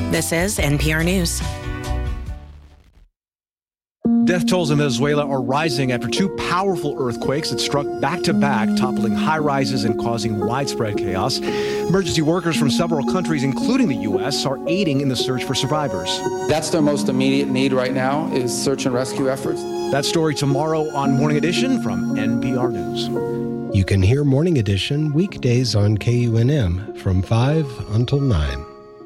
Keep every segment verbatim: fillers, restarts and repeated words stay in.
This is N P R News. Death tolls in Venezuela are rising after two powerful earthquakes that struck back-to-back, toppling high-rises and causing widespread chaos. Emergency workers from several countries, including the U S, are aiding in the search for survivors. That's their most immediate need right now, is search and rescue efforts. That story tomorrow on Morning Edition from N P R News. You can hear Morning Edition weekdays on K U N M from five until nine.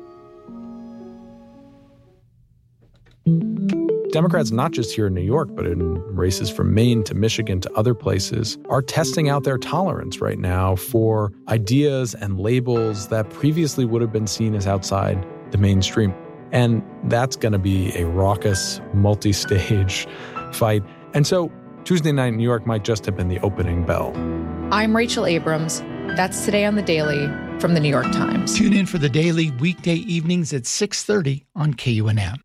Democrats, not just here in New York, but in races from Maine to Michigan to other places, are testing out their tolerance right now for ideas and labels that previously would have been seen as outside the mainstream. And that's going to be a raucous, multi-stage fight. And so Tuesday night in New York might just have been the opening bell. I'm Rachel Abrams. That's Today on the Daily from the New York Times. Tune in for the Daily weekday evenings at six thirty on K U N M.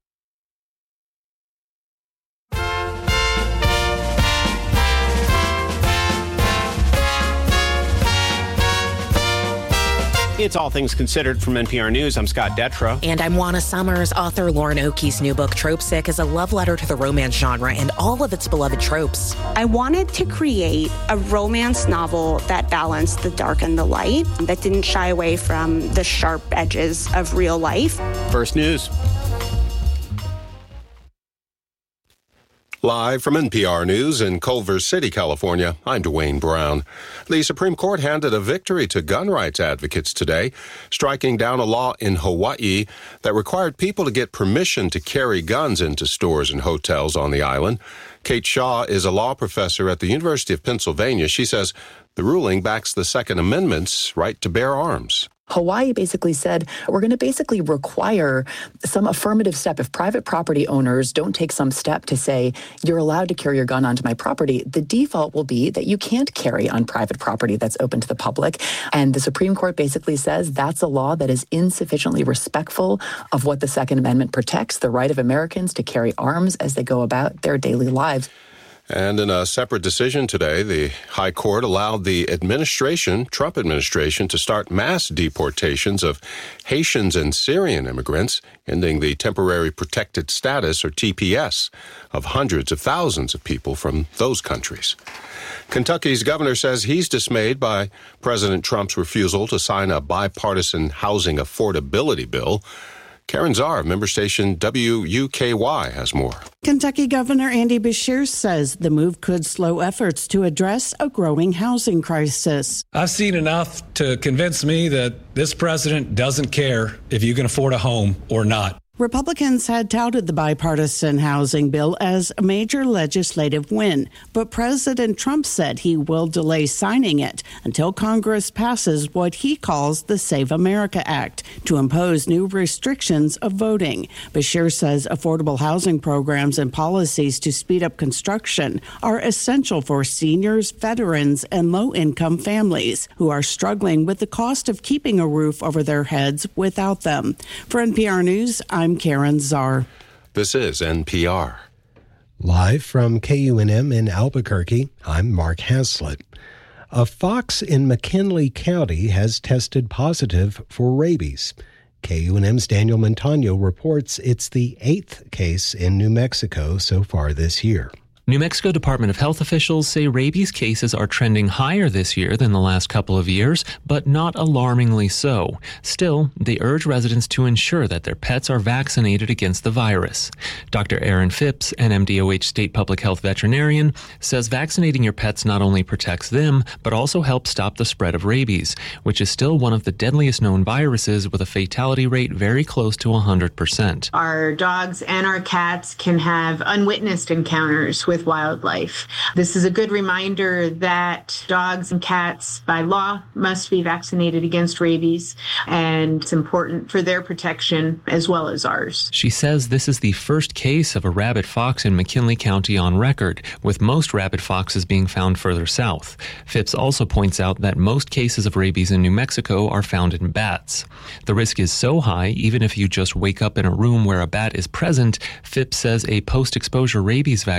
It's All Things Considered from N P R News. I'm Scott Detrow. And I'm Juana Summers. Author Lauren Oakey's new book, Trope Sick, is a love letter to the romance genre and all of its beloved tropes. I wanted to create a romance novel that balanced the dark and the light, that didn't shy away from the sharp edges of real life. First News. Live from N P R News in Culver City, California, I'm Dwayne Brown. The Supreme Court handed a victory to gun rights advocates today, striking down a law in Hawaii that required people to get permission to carry guns into stores and hotels on the island. Kate Shaw is a law professor at the University of Pennsylvania. She says the ruling backs the Second Amendment's right to bear arms. Hawaii basically said, we're going to basically require some affirmative step. If private property owners don't take some step to say, you're allowed to carry your gun onto my property, the default will be that you can't carry on private property that's open to the public. And the Supreme Court basically says that's a law that is insufficiently respectful of what the Second Amendment protects, the right of Americans to carry arms as they go about their daily lives. And in a separate decision today, the High Court allowed the administration, Trump administration, to start mass deportations of Haitians and Syrian immigrants, ending the temporary protected status, or T P S, of hundreds of thousands of people from those countries. Kentucky's governor says he's dismayed by President Trump's refusal to sign a bipartisan housing affordability bill. Karen Czar of member station W U K Y has more. Kentucky Governor Andy Beshear says the move could slow efforts to address a growing housing crisis. I've seen enough to convince me that this president doesn't care if you can afford a home or not. Republicans had touted the bipartisan housing bill as a major legislative win, but President Trump said he will delay signing it until Congress passes what he calls the Save America Act to impose new restrictions of voting. Beshear says affordable housing programs and policies to speed up construction are essential for seniors, veterans, and low-income families who are struggling with the cost of keeping a roof over their heads without them. For N P R News, I'm I'm Karen Czar. This is N P R. Live from K U N M in Albuquerque, I'm Mark Haslett. A fox in McKinley County has tested positive for rabies. K U N M's Daniel Montano reports it's the eighth case in New Mexico so far this year. New Mexico Department of Health officials say rabies cases are trending higher this year than the last couple of years, but not alarmingly so. Still, they urge residents to ensure that their pets are vaccinated against the virus. Doctor Aaron Phipps, an M D O H state public health veterinarian, says vaccinating your pets not only protects them, but also helps stop the spread of rabies, which is still one of the deadliest known viruses with a fatality rate very close to one hundred percent. Our dogs and our cats can have unwitnessed encounters with wildlife. This is a good reminder that dogs and cats, by law, must be vaccinated against rabies, and it's important for their protection as well as ours. She says this is the first case of a rabid fox in McKinley County on record, with most rabid foxes being found further south. Phipps also points out that most cases of rabies in New Mexico are found in bats. The risk is so high, even if you just wake up in a room where a bat is present, Phipps says a post-exposure rabies vaccine,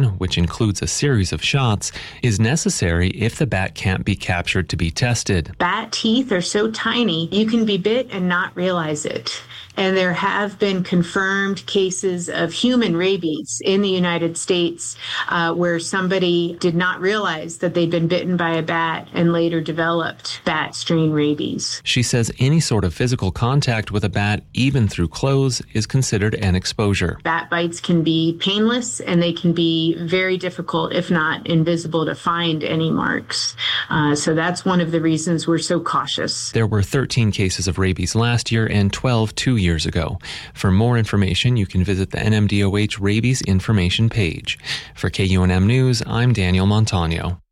which includes a series of shots, is necessary if the bat can't be captured to be tested. Bat teeth are so tiny, you can be bit and not realize it. And there have been confirmed cases of human rabies in the United States uh, where somebody did not realize that they'd been bitten by a bat and later developed bat strain rabies. She says any sort of physical contact with a bat, even through clothes, is considered an exposure. Bat bites can be painless and they can be very difficult, if not invisible, to find any marks. Uh, so that's one of the reasons we're so cautious. There were thirteen cases of rabies last year and twelve two years ago. For more information, you can visit the N M D O H Rabies Information page. For K U N M News, I'm Daniel Montano.